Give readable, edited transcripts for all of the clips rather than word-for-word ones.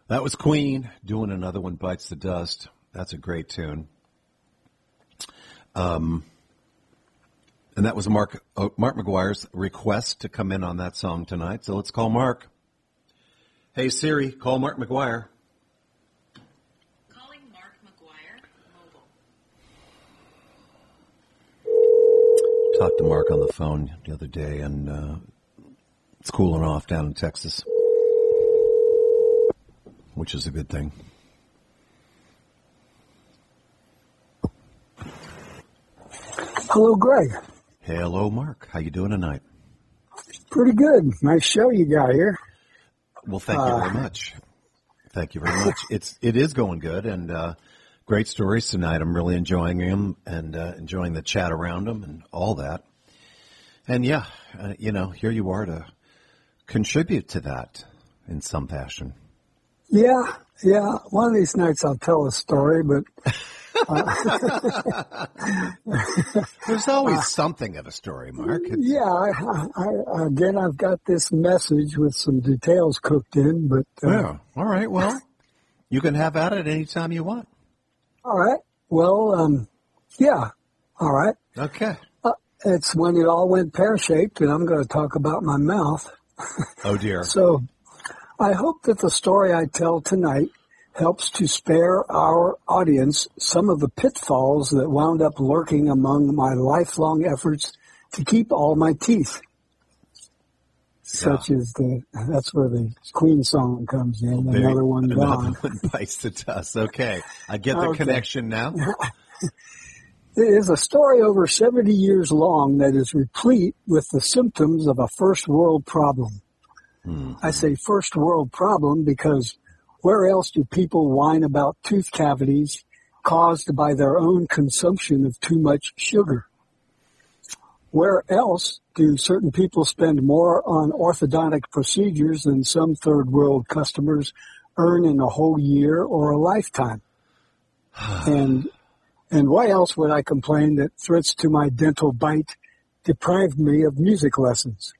That was Queen doing Another One Bites the Dust. That's a great tune. And that was Mark McGuire's request to come in on that song tonight. So let's call Mark. Hey, Siri, call Mark McGuire. Calling Mark McGuire, mobile. Talked to Mark on the phone the other day, and it's cooling off down in Texas, which is a good thing. Hello, Greg. Hello, Mark. How you doing tonight? Pretty good. Nice show you got here. Well, thank you very much. Thank you very much. It is going good, and great stories tonight. I'm really enjoying them and enjoying the chat around them and all that. And yeah, here you are to contribute to that in some fashion. Yeah. One of these nights I'll tell a story, but there's always something of a story, Mark. I've got this message with some details cooked in, but yeah. All right. Well, you can have at it any time you want. All right. Well, yeah. All right. Okay. It's when it all went pear-shaped, and I'm going to talk about my mouth. Oh, dear. So I hope that the story I tell tonight helps to spare our audience some of the pitfalls that wound up lurking among my lifelong efforts to keep all my teeth. Such as that's where the Queen song comes in, Another One Gone. Another One Bites the Dust. Okay. I get the connection now. It is a story over 70 years long that is replete with the symptoms of a first world problem. Mm-hmm. I say first world problem because where else do people whine about tooth cavities caused by their own consumption of too much sugar? Where else do certain people spend more on orthodontic procedures than some third world customers earn in a whole year or a lifetime? And why else would I complain that threats to my dental bite deprived me of music lessons?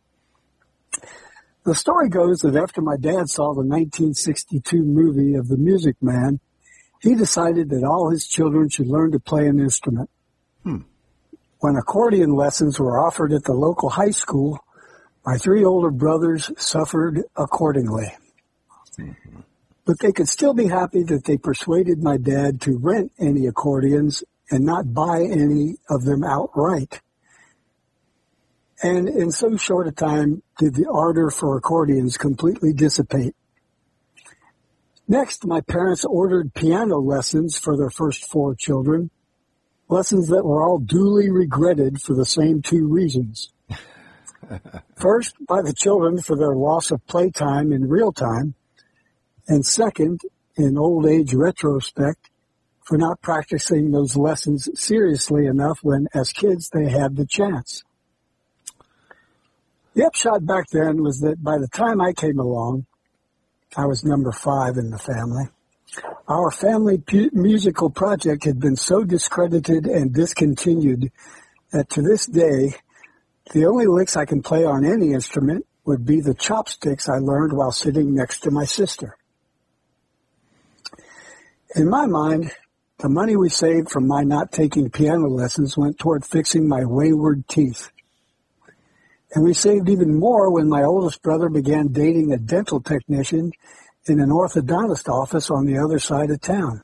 The story goes that after my dad saw the 1962 movie of The Music Man, he decided that all his children should learn to play an instrument. When accordion lessons were offered at the local high school, my three older brothers suffered accordingly. Mm-hmm. But they could still be happy that they persuaded my dad to rent any accordions and not buy any of them outright. And in so short a time did the ardor for accordions completely dissipate. Next, my parents ordered piano lessons for their first four children, lessons that were all duly regretted for the same two reasons. First, by the children for their loss of playtime in real time, and second, in old age retrospect, for not practicing those lessons seriously enough when, as kids, they had the chance. The upshot back then was that by the time I came along, I was number 5 in the family. Our family musical project had been so discredited and discontinued that to this day, the only licks I can play on any instrument would be the chopsticks I learned while sitting next to my sister. In my mind, the money we saved from my not taking piano lessons went toward fixing my wayward teeth. And we saved even more when my oldest brother began dating a dental technician in an orthodontist office on the other side of town.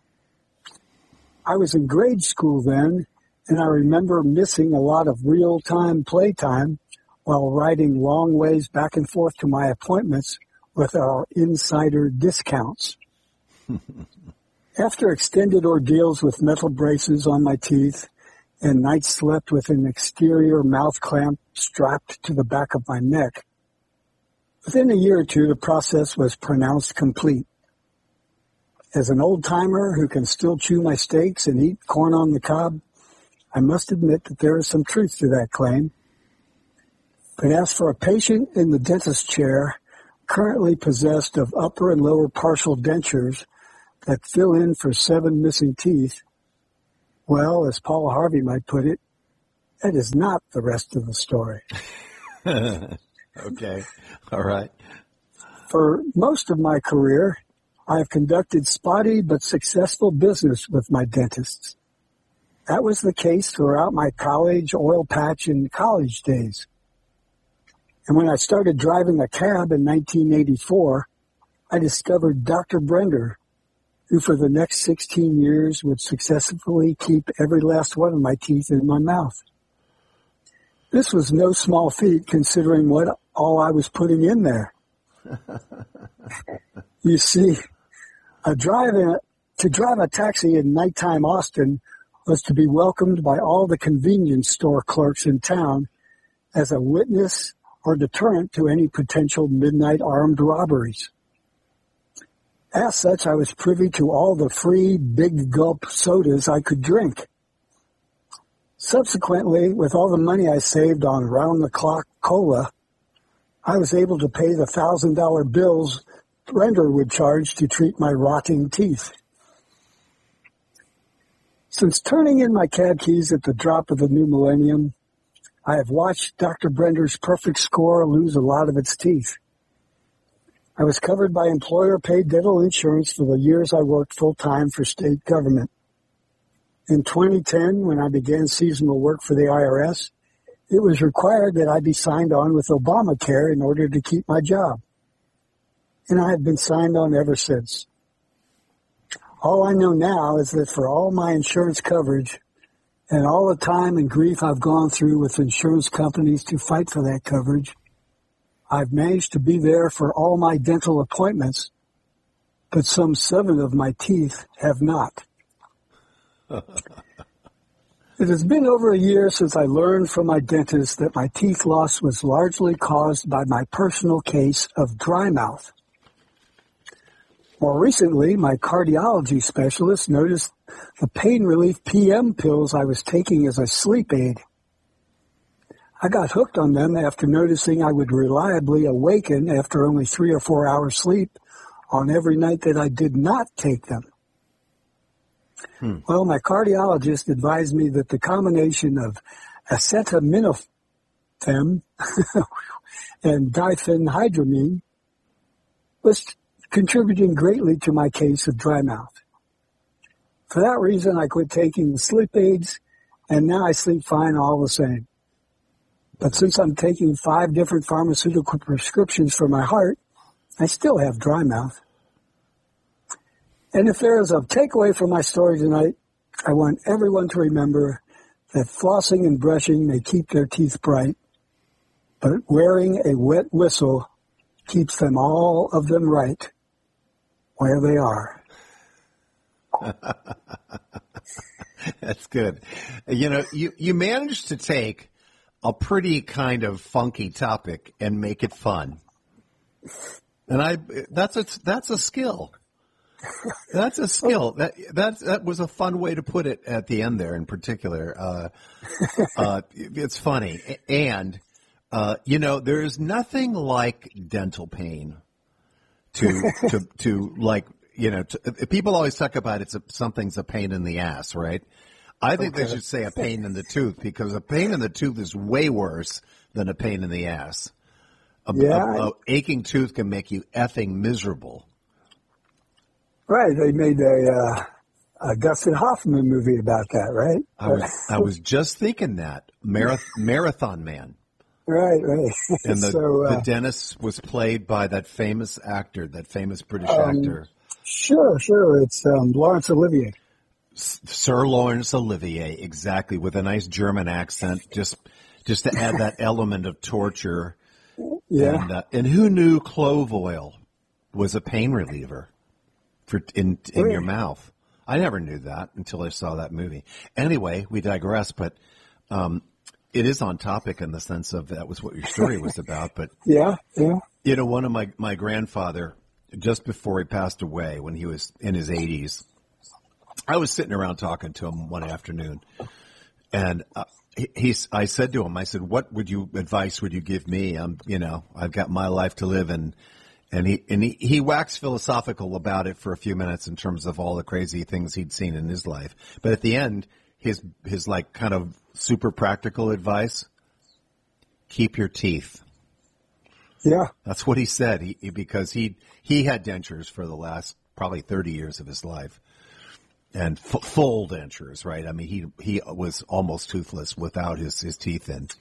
I was in grade school then, and I remember missing a lot of real-time playtime while riding long ways back and forth to my appointments with our insider discounts. After extended ordeals with metal braces on my teeth and nights slept with an exterior mouth clamp strapped to the back of my neck, within a year or two, the process was pronounced complete. As an old-timer who can still chew my steaks and eat corn on the cob, I must admit that there is some truth to that claim. But as for a patient in the dentist chair, currently possessed of upper and lower partial dentures that fill in for 7 missing teeth, well, as Paul Harvey might put it, that is not the rest of the story. Okay. All right. For most of my career, I have conducted spotty but successful business with my dentists. That was the case throughout my college, oil patch, and college days. And when I started driving a cab in 1984, I discovered Dr. Brender, who for the next 16 years would successfully keep every last one of my teeth in my mouth. This was no small feat considering what all I was putting in there. You see, to drive a taxi in nighttime Austin was to be welcomed by all the convenience store clerks in town as a witness or deterrent to any potential midnight armed robberies. As such, I was privy to all the free big gulp sodas I could drink. Subsequently, with all the money I saved on round-the-clock cola, I was able to pay the $1,000 bills Brender would charge to treat my rotting teeth. Since turning in my cab keys at the drop of the new millennium, I have watched Dr. Brender's perfect score lose a lot of its teeth. I was covered by employer-paid dental insurance for the years I worked full-time for state government. In 2010, when I began seasonal work for the IRS, it was required that I be signed on with Obamacare in order to keep my job. And I have been signed on ever since. All I know now is that for all my insurance coverage and all the time and grief I've gone through with insurance companies to fight for that coverage, I've managed to be there for all my dental appointments, but some 7 of my teeth have not. It has been over a year since I learned from my dentist that my teeth loss was largely caused by my personal case of dry mouth. More recently, my cardiology specialist noticed the pain relief PM pills I was taking as a sleep aid. I got hooked on them after noticing I would reliably awaken after only 3 or 4 hours sleep on every night that I did not take them. Well, my cardiologist advised me that the combination of acetaminophen and diphenhydramine was contributing greatly to my case of dry mouth. For that reason, I quit taking the sleep aids, and now I sleep fine all the same. But since I'm taking 5 different pharmaceutical prescriptions for my heart, I still have dry mouth. And if there is a takeaway from my story tonight, I want everyone to remember that flossing and brushing may keep their teeth bright, but wearing a wet whistle keeps them all of them right where they are. That's good. You know, you managed to take a pretty kind of funky topic and make it fun. And that's a skill. That's a skill. That was a fun way to put it at the end there in particular. It's funny. And, you know, there's nothing like dental pain to like, you know, people always talk about something's a pain in the ass, right? I think they should say a pain in the tooth, because a pain in the tooth is way worse than a pain in the ass. A aching tooth can make you effing miserable. Right. They made a Dustin Hoffman movie about that, right? I was just thinking that. Marathon Man. Right. And the dentist was played by that famous actor, that famous British actor. Sure. It's Laurence Olivier. Sir Laurence Olivier, exactly, with a nice German accent, just to add that element of torture. Yeah. And who knew clove oil was a pain reliever in your mouth? I never knew that until I saw that movie. Anyway, we digress, but it is on topic in the sense of that was what your story was about. But yeah. You know, one of my grandfather, just before he passed away, when he was in his 80s, I was sitting around talking to him one afternoon, and I said to him, I said, "What advice would you give me? I've got my life to live," and he waxed philosophical about it for a few minutes in terms of all the crazy things he'd seen in his life. But at the end, his like kind of super practical advice: keep your teeth. Yeah. That's what he said. Because he had dentures for the last probably 30 years of his life, and full dentures, right? I mean, he was almost toothless without his teeth in.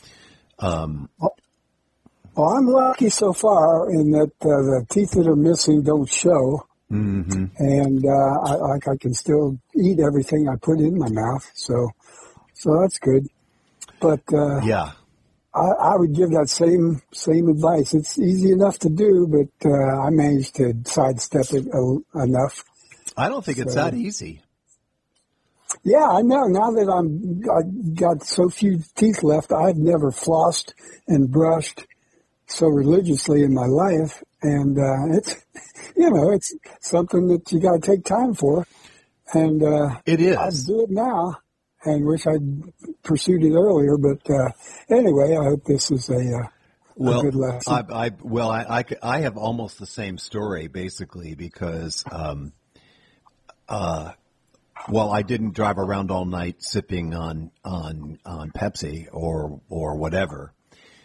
Well, I'm lucky so far in that the teeth that are missing don't show, Mm-hmm. and I can still eat everything I put in my mouth. So that's good. But Yeah. I would give that same advice. It's easy enough to do, but I managed to sidestep it enough. I don't think it's that easy. Yeah, I know. Now that I got so few teeth left, I've never flossed and brushed so religiously in my life, and it's it's something that you got to take time for. And It is. I do it now, and wish I'd pursued it earlier. But anyway, I hope this is a good lesson. I have almost the same story basically because I didn't drive around all night sipping on Pepsi or whatever.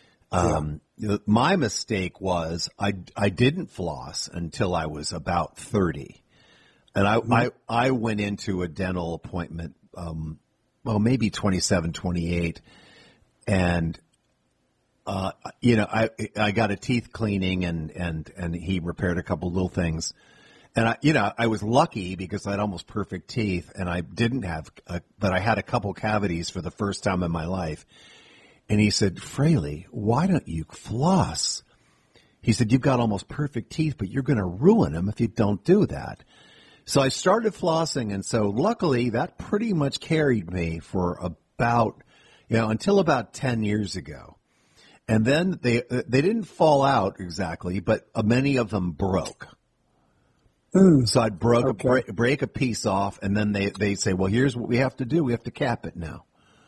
My mistake was I didn't floss until I was about 30, and I went into a dental appointment maybe 27, 28, and I got a teeth cleaning and he repaired a couple little things. And I was lucky because I had almost perfect teeth, and I didn't have, but I had a couple cavities for the first time in my life. And he said, Fraley, why don't you floss? He said, you've got almost perfect teeth, but you're going to ruin them if you don't do that. So I started flossing, and so luckily that pretty much carried me for about, until about 10 years ago. And then they didn't fall out exactly, but many of them broke. So I'd break a piece off, and then they say, well, here's what we have to do. We have to cap it now.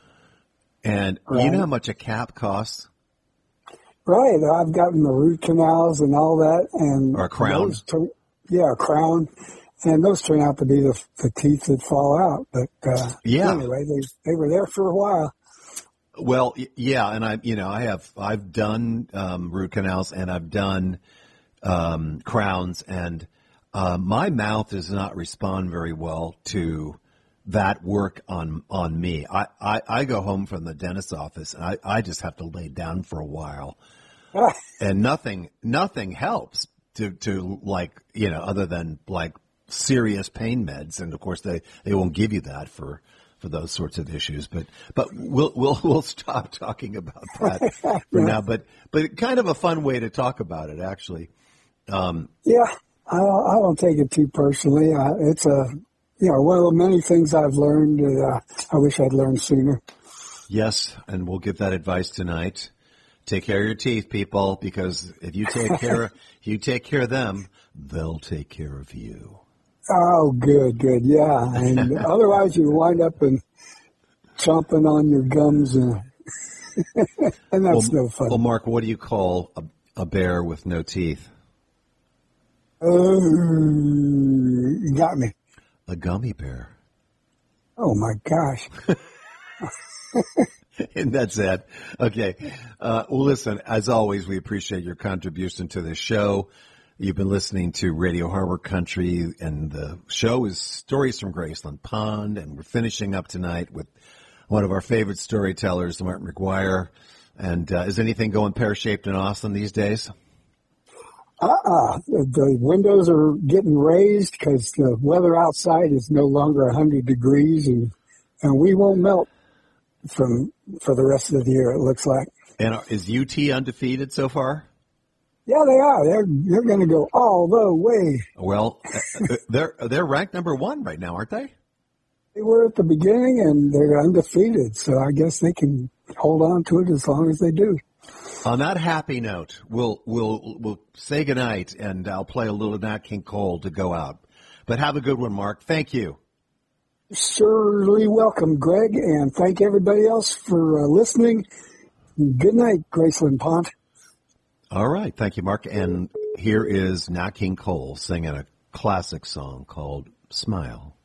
And you know how much a cap costs? Right. I've gotten the root canals and all that. Or a crown. A crown. And those turn out to be the teeth that fall out. But anyway, they were there for a while. Well, yeah, and I've done root canals, and I've done crowns, and my mouth does not respond very well to that work on me. I go home from the dentist's office, and I just have to lay down for a while, and nothing helps to other than like serious pain meds, and of course they won't give you that for those sorts of issues. But we'll stop talking about that for now. But kind of a fun way to talk about it, actually. I don't take it too personally. It's one of the many things I've learned that I wish I'd learned sooner. Yes, and we'll give that advice tonight. Take care of your teeth, people, because if you take care of them, they'll take care of you. Oh, good, yeah. And otherwise, you wind up and chomping on your gums, and that's no fun. Well, Mark, what do you call a bear with no teeth? You got me. A gummy bear. Oh, my gosh. And that's it. Okay. Well, listen, as always, we appreciate your contribution to the show. You've been listening to Radio Harbor Country, and the show is Stories from Graceland Pond, and we're finishing up tonight with one of our favorite storytellers, Martin McGuire. And is anything going pear-shaped in Austin these days? The windows are getting raised because the weather outside is no longer 100 degrees, and we won't melt for the rest of the year, it looks like. And is UT undefeated so far? Yeah, they are. They're going to go all the way. Well, they're ranked number 1 right now, aren't they? They were at the beginning, and they're undefeated, so I guess they can hold on to it as long as they do. On that happy note, we'll say goodnight, and I'll play a little Nat King Cole to go out. But have a good one, Mark. Thank you. Surely welcome, Greg, and thank everybody else for listening. Good night, Graceland Pond. All right. Thank you, Mark. And here is Nat King Cole singing a classic song called Smile.